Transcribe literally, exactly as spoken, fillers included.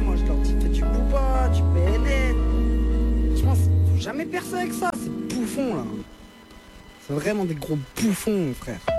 moi je leur dis fais du booba, du P N L. Franchement, faut jamais percer avec ça, c'est bouffon là. C'est vraiment des gros bouffons, frère.